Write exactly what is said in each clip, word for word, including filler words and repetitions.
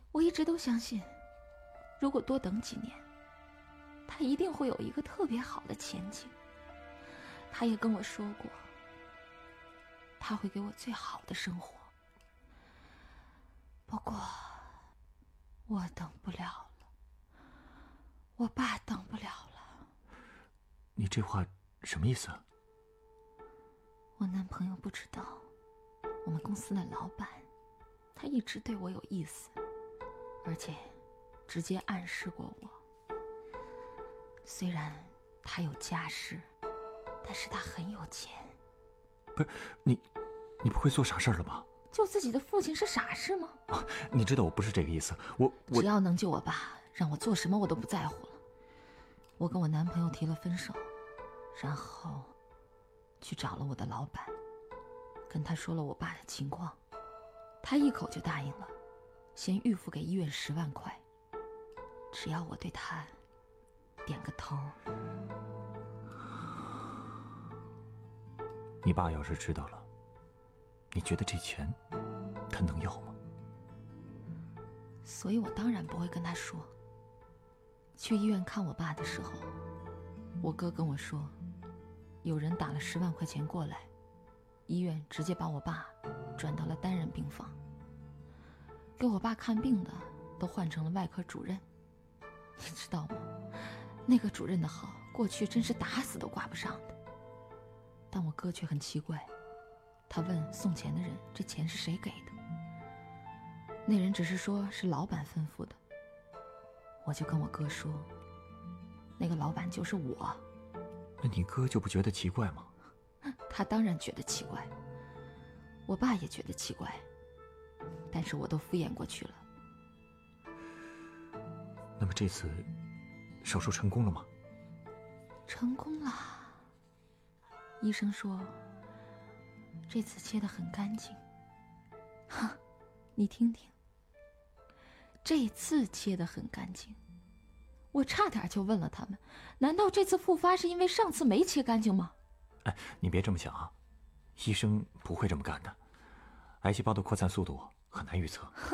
我一直都相信，如果多等几年，他一定会有一个特别好的前景。他也跟我说过，他会给我最好的生活。不过我等不了了，我爸等不了了。 你这话什么意思啊？ 我男朋友不知道，我们公司的老板他一直对我有意思，而且直接暗示过我。虽然他有家室，但是他很有钱。 不是你，你不会做傻事了吧？ 救自己的父亲是傻事吗？ 啊，你知道我不是这个意思，我我只要能救我爸，让我做什么我都不在乎了。我跟我男朋友提了分手，然后去找了我的老板，跟他说了我爸的情况，他一口就答应了，先预付给医院十万块，只要我对他点个头。 你爸要是知道了，你觉得这钱他能要吗？ 所以我当然不会跟他说。去医院看我爸的时候，我哥跟我说，有人打了十万块钱过来，医院直接把我爸转到了单人病房，给我爸看病的都换成了外科主任。你知道吗？那个主任的好，过去真是打死都挂不上的。但我哥却很奇怪，他问送钱的人，这钱是谁给的？那人只是说是老板吩咐的。我就跟我哥说，那个老板就是我。 那你哥就不觉得奇怪吗？ 他当然觉得奇怪，我爸也觉得奇怪，但是我都敷衍过去了。 那么这次手术成功了吗？ 成功了。医生说这次切得很干净。哈，你听听，这次切得很干净。我差点就问了他们，难道这次复发是因为上次没切干净吗？ 哎，你别这么想啊，医生不会这么干的。癌细胞的扩散速度很难预测。 哼，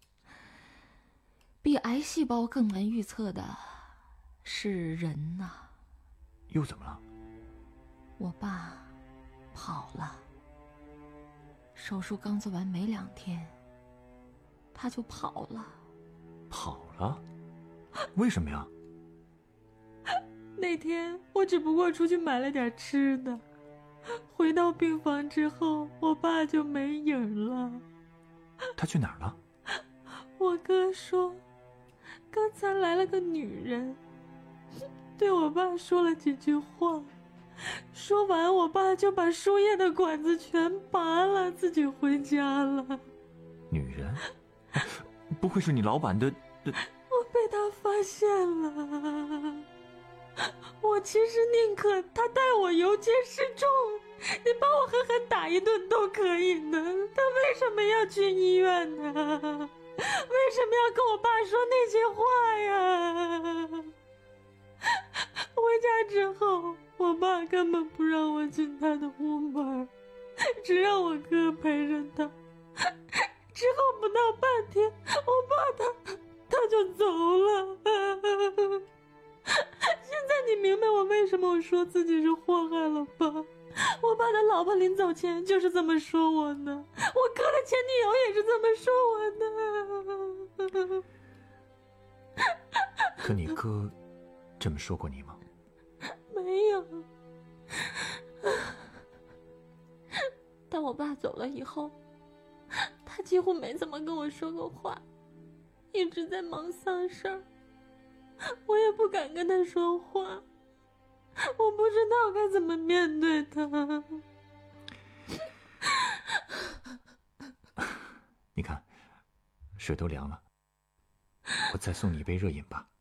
比癌细胞更难预测的是人呐、啊。 又怎么了？ 我爸跑了。手术刚做完没两天，他就跑了。 跑了？为什么呀？ 那天我只不过出去买了点吃的，回到病房之后，我爸就没影了。 他去哪儿了？ 我哥说，刚才来了个女人，对我爸说了几句话，说完我爸就把输液的管子全拔了，自己回家了。 女人？不会是你老板的的？ 我被他发现了。我其实宁可他带我游街示众，你把我狠狠打一顿都可以呢，他为什么要去医院呢？为什么要跟我爸说那些话呀？回家之后，我爸根本不让我进他的屋门，只让我哥陪着他。之后不到半天，我爸他他就走了。现在你明白我为什么我说自己是祸害了吧？我爸的老婆临走前就是这么说我呢，我哥的前女友也是这么说我的。 可你哥这么说过你吗？ 没有。但我爸走了以后，他几乎没怎么跟我说过话，一直在忙丧事儿，我也不敢跟他说话，我不知道该怎么面对他。 你看，水都凉了，我再送你一杯热饮吧。